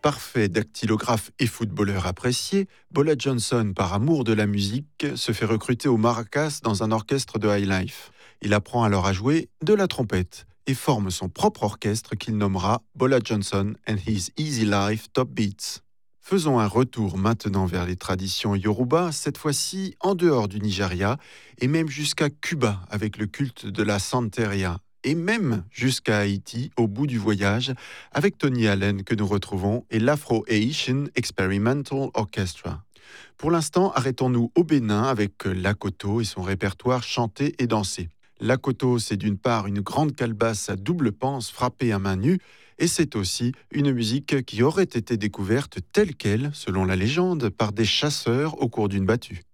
Parfait dactylographe et footballeur apprécié, Bola Johnson, par amour de la musique, se fait recruter au maracas dans un orchestre de high life. Il apprend alors à jouer de la trompette et forme son propre orchestre qu'il nommera Bola Johnson and His Easy Life Top Beats. Faisons un retour maintenant vers les traditions Yoruba, cette fois-ci en dehors du Nigeria et même jusqu'à Cuba avec le culte de la Santeria, et même jusqu'à Haïti au bout du voyage avec Tony Allen que nous retrouvons et l'Afro-Haitian Experimental Orchestra. Pour l'instant, arrêtons-nous au Bénin avec l'Akoto et son répertoire chanté et dansé. L'Akoto, c'est d'une part une grande calebasse à double panse frappée à main nue, et c'est aussi une musique qui aurait été découverte telle qu'elle, selon la légende, par des chasseurs au cours d'une battue.